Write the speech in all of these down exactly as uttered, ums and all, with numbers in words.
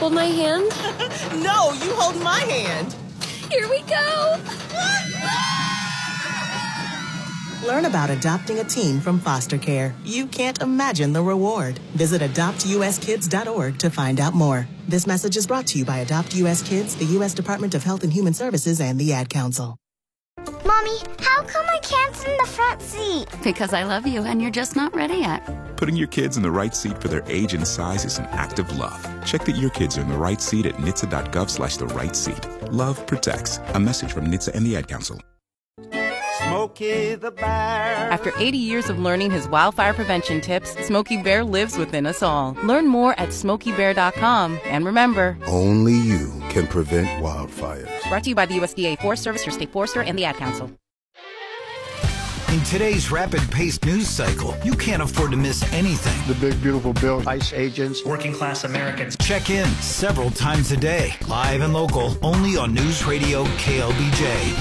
hold my hand? No, you hold my hand. Here we go. Learn about adopting a teen from foster care. You can't imagine the reward. Visit adopt u s kids dot org to find out more. This message is brought to you by Adopt U S Kids, the U S Department of Health and Human Services, and the Ad Council. Mommy, how come I can't sit in the front seat? Because I love you and you're just not ready yet. Putting your kids in the right seat for their age and size is an act of love. Check that your kids are in the right seat at N H T S A dot gov slash the right seat. Love protects. A message from N H T S A and the Ad Council. Smokey the Bear. After eighty years of learning his wildfire prevention tips, Smokey Bear lives within us all. Learn more at smokey bear dot com. And remember, only you can prevent wildfires. Brought to you by the U S D A Forest Service, your state forester, and the Ad Council. In today's rapid-paced news cycle, you can't afford to miss anything. The big, beautiful bill, ICE agents, working-class Americans. Check in several times a day, live and local, only on News Radio K L B J.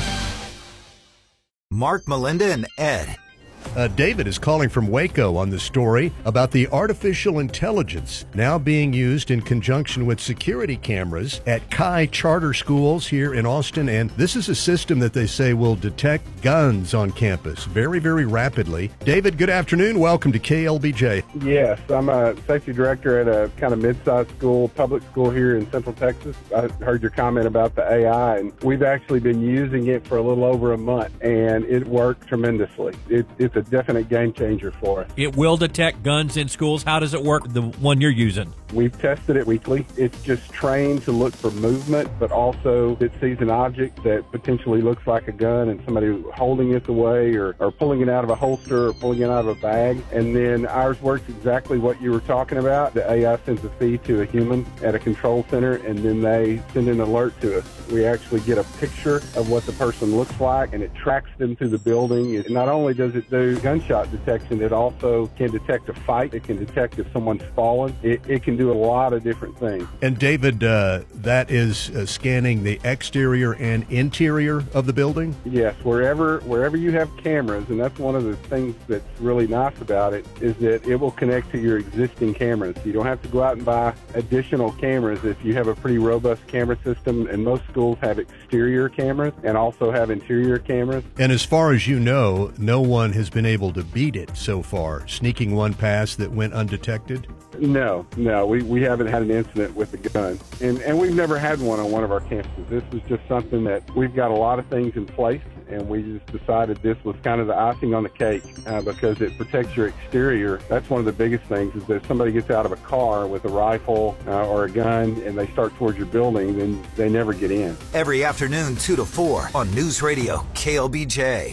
Mark, Melinda, and Ed. Uh, David is calling from Waco on the story about the artificial intelligence now being used in conjunction with security cameras at Chi charter schools here in Austin. And this is a system that they say will detect guns on campus very, very rapidly. David, good afternoon. Welcome to K L B J. Yes, I'm a safety director at a kind of mid-sized school, public school here in Central Texas. I heard your comment about the A I, and we've actually been using it for a little over a month, and it worked tremendously. It, it's a definite game changer for us. It will detect guns in schools. How does it work, the one you're using? We've tested it weekly. It's just trained to look for movement, but also it sees an object that potentially looks like a gun and somebody holding it away or, or pulling it out of a holster or pulling it out of a bag. And then ours works exactly what you were talking about. The A I sends a feed to a human at a control center, and then they send an alert to us. We actually get a picture of what the person looks like, and it tracks them through the building. It, not only does it do gunshot detection, it also can detect a fight. It can detect if someone's fallen. It, it can do a lot of different things. And David, uh, that is uh, scanning the exterior and interior of the building? Yes, wherever wherever you have cameras, and that's one of the things that's really nice about it, is that it will connect to your existing cameras. You don't have to go out and buy additional cameras if you have a pretty robust camera system, and most schools have exterior cameras and also have interior cameras. And as far as you know, no one has been able to beat it so far, sneaking one past that went undetected? No, no, we, we haven't had an incident with the gun. And, and we've never had one on one of our campuses. This is just something that we've got a lot of things in place, and we just decided this was kind of the icing on the cake uh, because it protects your exterior. That's one of the biggest things, is that if somebody gets out of a car with a rifle uh, or a gun and they start towards your building, then they never get in. Every afternoon, two to four on News Radio K L B J.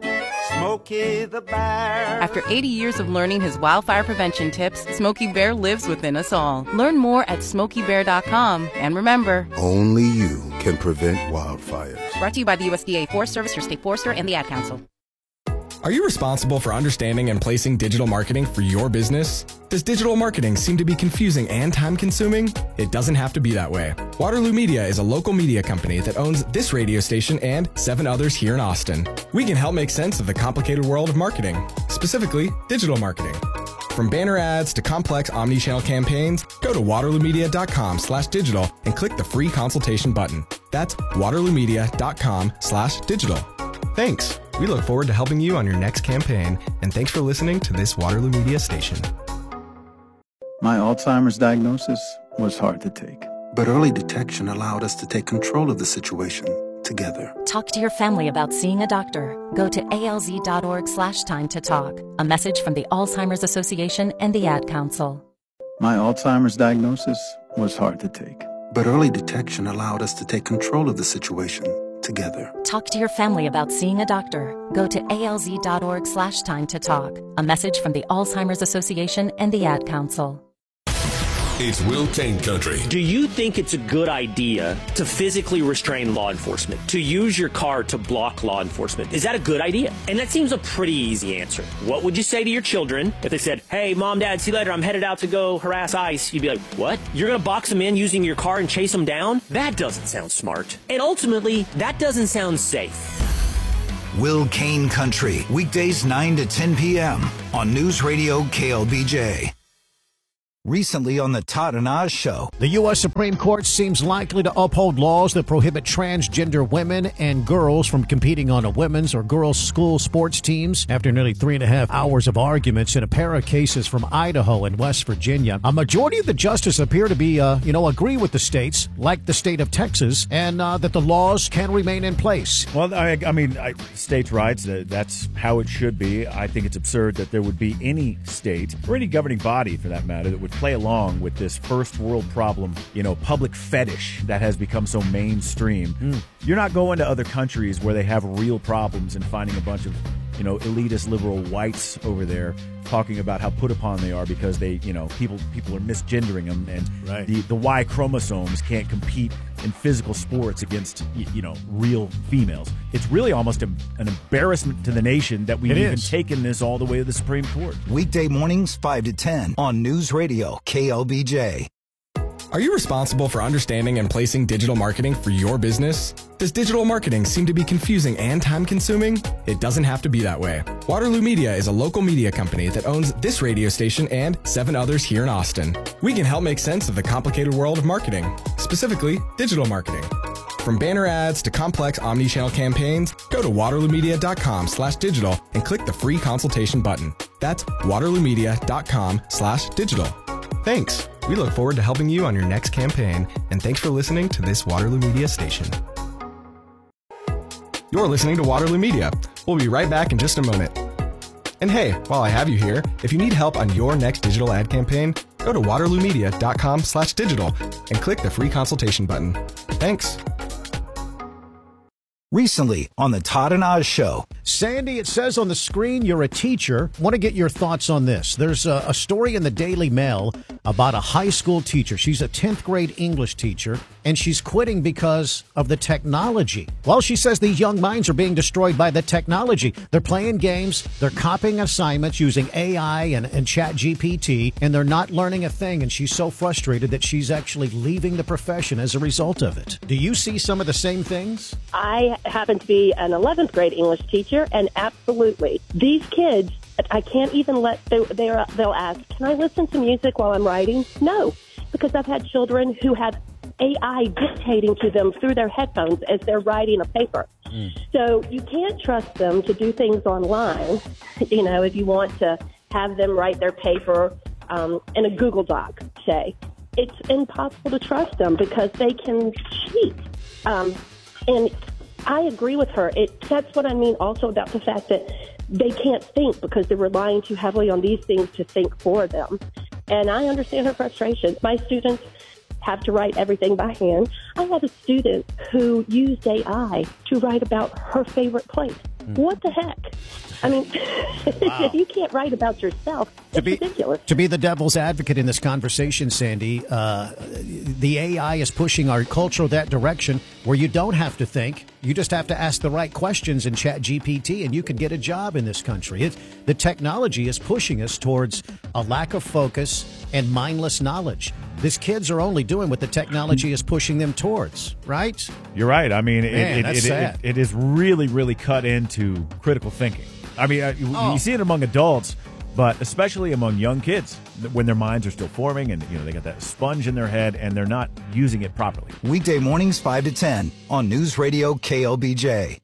Smokey the Bear. After eighty years of learning his wildfire prevention tips, Smokey Bear lives within us all. Learn more at smokey bear dot com. And remember, only you can prevent wildfires. Brought to you by the U S D A Forest Service, your state forester, and the Ad Council. Are you responsible for understanding and placing digital marketing for your business? Does digital marketing seem to be confusing and time-consuming? It doesn't have to be that way. Waterloo Media is a local media company that owns this radio station and seven others here in Austin. We can help make sense of the complicated world of marketing, specifically digital marketing. From banner ads to complex omni-channel campaigns, go to waterloo media dot com slash digital and click the free consultation button. That's waterloo media dot com slash digital. Thanks. We look forward to helping you on your next campaign, and thanks for listening to this Waterloo Media station. My Alzheimer's diagnosis was hard to take. But early detection allowed us to take control of the situation together. Talk to your family about seeing a doctor. Go to A L Z dot org slash time to talk. A message from the Alzheimer's Association and the Ad Council. My Alzheimer's diagnosis was hard to take. But early detection allowed us to take control of the situation together. Talk to your family about seeing a doctor. Go to A L Z dot org slash time to talk. A message from the Alzheimer's Association and the Ad Council. It's Will Kane Country. Do you think it's a good idea to physically restrain law enforcement, to use your car to block law enforcement? Is that a good idea? And that seems a pretty easy answer. What would you say to your children if they said, hey, mom, dad, see you later, I'm headed out to go harass ICE? You'd be like, what? You're going to box them in using your car and chase them down? That doesn't sound smart. And ultimately, that doesn't sound safe. Will Kane Country, weekdays nine to ten p.m. on News Radio K L B J. Recently on the Todd and Oz Show. The U S Supreme Court seems likely to uphold laws that prohibit transgender women and girls from competing on a women's or girls' school sports teams after nearly three and a half hours of arguments in a pair of cases from Idaho and West Virginia. A majority of the justices appear to be, uh, you know, agree with the states, like the state of Texas, and uh, that the laws can remain in place. Well, I, I mean, I, states' rights, uh, that's how it should be. I think it's absurd that there would be any state, or any governing body for that matter, that would play along with this first world problem, you know, public fetish that has become so mainstream. Mm. You're not going to other countries where they have real problems and finding a bunch of, you know, elitist liberal whites over there talking about how put upon they are because they, you know, people people are misgendering them, and right. the, the Y chromosomes can't compete in physical sports against, you know, real females. It's really almost a, an embarrassment to the nation that we've it even is. taken this all the way to the Supreme Court. Weekday mornings, five to ten on News Radio K L B J. Are you responsible for understanding and placing digital marketing for your business? Does digital marketing seem to be confusing and time-consuming? It doesn't have to be that way. Waterloo Media is a local media company that owns this radio station and seven others here in Austin. We can help make sense of the complicated world of marketing, specifically digital marketing. From banner ads to complex omni-channel campaigns, go to waterloomedia.com slash digital and click the free consultation button. That's waterloomedia.com slash digital. Thanks. We look forward to helping you on your next campaign, and thanks for listening to this Waterloo Media station. You're listening to Waterloo Media. We'll be right back in just a moment. And hey, while I have you here, if you need help on your next digital ad campaign, go to waterloomedia.com slash digital and click the free consultation button. Thanks. Recently on the Todd and Oz Show. Sandy, it says on the screen you're a teacher. Want to get your thoughts on this. There's a, a story in the Daily Mail about a high school teacher. She's a tenth grade English teacher, and she's quitting because of the technology. Well, she says these young minds are being destroyed by the technology. They're playing games, they're copying assignments using A I and, and Chat G P T, and they're not learning a thing, and she's so frustrated that she's actually leaving the profession as a result of it. Do you see some of the same things? I happen to be an eleventh grade English teacher, and absolutely, these kids, I can't even let, they, they're, they'll ask, can I listen to music while I'm writing? No, because I've had children who have A I dictating to them through their headphones as they're writing a paper. Mm. So you can't trust them to do things online, you know, if you want to have them write their paper um, in a Google Doc, say. It's impossible to trust them because they can cheat. Um, and I agree with her. It, that's what I mean also about the fact that they can't think because they're relying too heavily on these things to think for them. And I understand her frustration. My students have to write everything by hand. I had a student who used A I to write about her favorite place. Mm. What the heck? I mean, wow. You can't write about yourself. It's to be, ridiculous. To be the devil's advocate in this conversation, Sandy, uh, the A I is pushing our culture that direction where you don't have to think. You just have to ask the right questions in Chat G P T, and you can get a job in this country. It, the technology is pushing us towards a lack of focus and mindless knowledge. These kids are only doing what the technology is pushing them towards, right? You're right. I mean, Man, it, it, that's it, sad. It, it is really, really cut into critical thinking. I mean, uh, you, Oh. you see it among adults, but especially among young kids when their minds are still forming and, you know, they got that sponge in their head and they're not using it properly. Weekday mornings, five to ten on News Radio K L B J.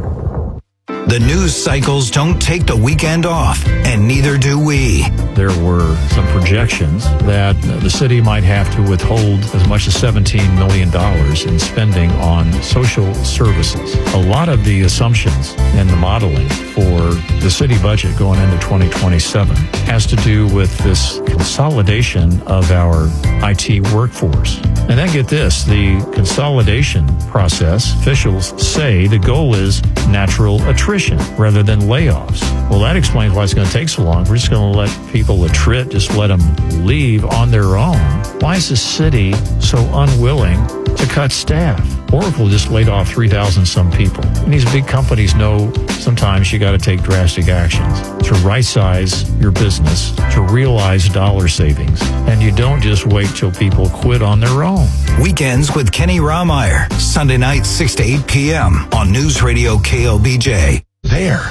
The news cycles don't take the weekend off, and neither do we. There were some projections that the city might have to withhold as much as seventeen million dollars in spending on social services. A lot of the assumptions and the modeling for the city budget going into twenty twenty-seven has to do with this consolidation of our I T workforce. And then get this, the consolidation process, officials say the goal is natural attrition rather than layoffs. Well, that explains why it's going to take so long. We're just going to let people attrit, just let them leave on their own. Why is the city so unwilling to cut staff? Oracle just laid off three thousand some people. And these big companies know sometimes you got to take drastic actions to right-size your business, to realize dollar savings. And you don't just wait till people quit on their own. Weekends with Kenny Raumeyer, Sunday night, six to eight p.m. on News Radio K L B J. There, K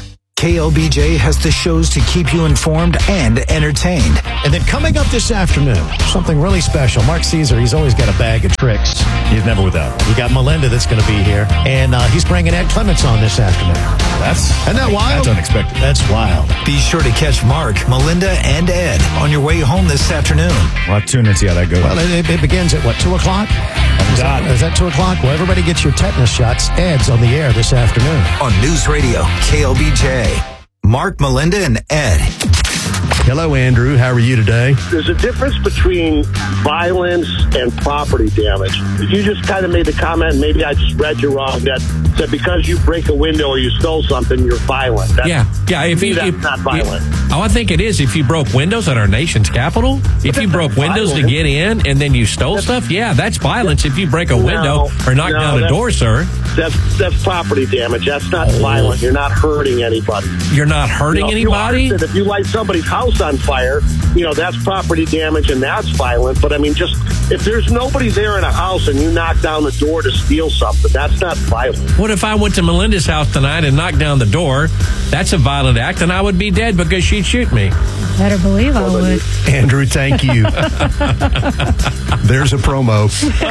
K L B J has the shows to keep you informed and entertained. And then coming up this afternoon, something really special. Mark Caesar, he's always got a bag of tricks. He's never without. You got Melinda that's going to be here. And uh, he's bringing Ed Clements on this afternoon. That's, Isn't that wild? That's unexpected. That's wild. Be sure to catch Mark, Melinda, and Ed on your way home this afternoon. Well, tune and see how that goes. Well, it, it begins at, what, two o'clock? Is that, is that two o'clock? Well, everybody gets your tetanus shots. Ed's on the air this afternoon. On News Radio, K L B J. Mark, Melinda, and Ed. Hello, Andrew. How are you today? There's a difference between violence and property damage. You just kind of made the comment, maybe I just read you wrong, that, that because you break a window or you stole something, you're violent. That's, yeah, yeah. If you, you, that's if, not violent. If, oh, I think it is. If you broke windows at our nation's capital, if you broke windows violent. to get in and then you stole that's, stuff, yeah, that's violence. If you break a window no, or knock no, down a door, sir. That's that's property damage. That's not oh. violent. You're not hurting anybody. You're not hurting you know, anybody? You if you light somebody's house on fire, you know, that's property damage and that's violent. But I mean, just if there's nobody there in a house and you knock down the door to steal something, that's not violent. What if I went to Melinda's house tonight and knocked down the door? That's a violent act, and I would be dead because she'd shoot me. Better believe I would. Andrew, thank you. There's a promo.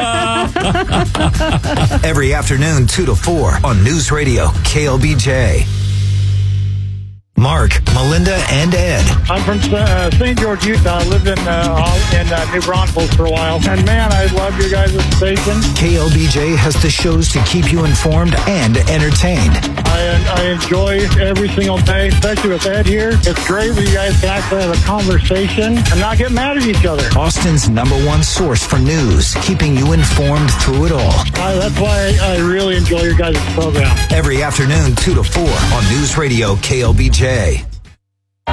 Every afternoon, two to four on News Radio, K L B J. Mark, Melinda, and Ed. I'm from uh, Saint George, Utah. I lived in, uh, in uh, New Braunfels for a while. And man, I love your guys' station. K L B J has the shows to keep you informed and entertained. I, I enjoy every single day, especially with Ed here. It's great when you guys can actually have a conversation and not get mad at each other. Austin's number one source for news, keeping you informed through it all. Uh, that's why I, I really enjoy your guys' program. Every afternoon, two to four on News Radio K L B J.